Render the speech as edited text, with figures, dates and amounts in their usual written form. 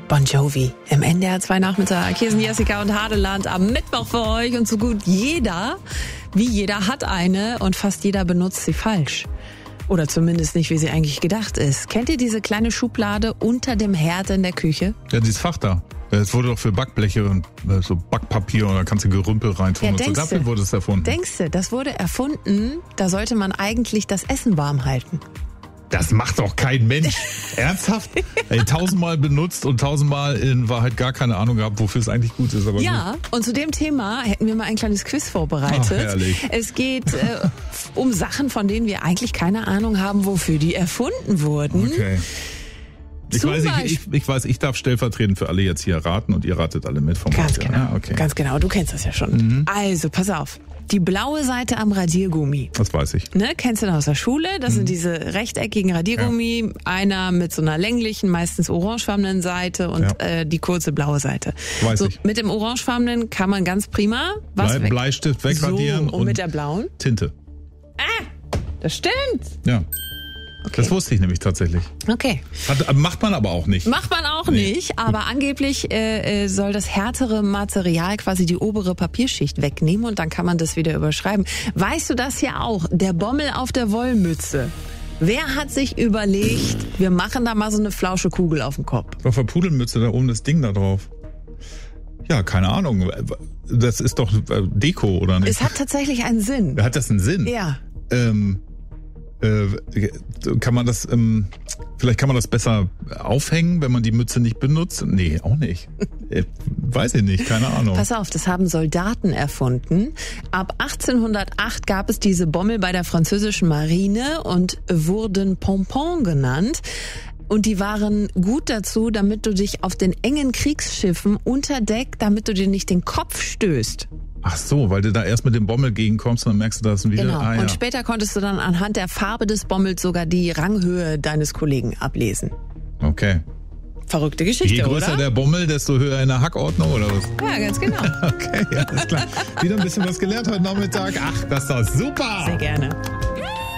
Bon Jovi im NDR 2 Nachmittag. Hier sind Jessica und Hadeland am Mittwoch für euch. Und so gut jeder hat eine und fast jeder benutzt sie falsch. Oder zumindest nicht, wie sie eigentlich gedacht ist. Kennt ihr diese kleine Schublade unter dem Herd in der Küche? Ja, dieses Fach da. Es wurde doch für Backbleche und so Backpapier und da kannst du Gerümpel reintun und so. Dafür wurde es erfunden. Denkst du, das wurde erfunden, da sollte man eigentlich das Essen warm halten. Das macht doch kein Mensch. Ernsthaft? Ey, 1000-mal benutzt und 1000-mal in Wahrheit gar keine Ahnung gehabt, wofür es eigentlich gut ist. Aber ja, und zu dem Thema hätten wir mal ein kleines Quiz vorbereitet. Ach, herrlich. Es geht um Sachen, von denen wir eigentlich keine Ahnung haben, wofür die erfunden wurden. Okay. Ich weiß, ich darf stellvertretend für alle jetzt hier raten und ihr ratet alle mit vom Ganz Radio. genau, Ja, okay. ganz genau. Du kennst das ja schon. Also, pass auf. Die blaue Seite am Radiergummi. Das weiß ich. Ne, kennst du noch aus der Schule? Das sind diese rechteckigen Radiergummi. Ja. Einer mit so einer länglichen, meistens orangefarbenen Seite und die kurze blaue Seite. Weiß ich. Mit dem orangefarbenen kann man ganz prima Bleistift wegradieren und mit der blauen? Tinte. Das stimmt. Ja. Okay. Das wusste ich nämlich tatsächlich. Okay. Macht man aber auch nicht. Macht man auch nicht, aber angeblich soll das härtere Material quasi die obere Papierschicht wegnehmen und dann kann man das wieder überschreiben. Weißt du das hier auch? Der Bommel auf der Wollmütze. Wer hat sich überlegt, wir machen da mal so eine Flauschekugel auf den Kopf? Auf der Pudelmütze da oben das Ding da drauf. Ja, keine Ahnung. Das ist doch Deko, oder nicht? Es hat tatsächlich einen Sinn. Hat das einen Sinn? Ja. Kann man das, vielleicht kann man das besser aufhängen, wenn man die Mütze nicht benutzt? Nee, auch nicht. Weiß ich nicht, keine Ahnung. Pass auf, das haben Soldaten erfunden. Ab 1808 gab es diese Bommel bei der französischen Marine und wurden Pompon genannt. Und die waren gut dazu, damit du dich auf den engen Kriegsschiffen unter Deck, damit du dir nicht den Kopf stößt. Ach so, weil du da erst mit dem Bommel gegenkommst und dann merkst du, da ist ein Video. Genau. Und später konntest du dann anhand der Farbe des Bommels sogar die Ranghöhe deines Kollegen ablesen. Okay. Verrückte Geschichte, Je größer oder? der Bommel, desto höher in der Hackordnung, oder was? Ja, ganz genau. Okay, ja, alles klar. Wieder ein bisschen was gelernt heute Nachmittag. Ach, das ist doch super. Sehr gerne.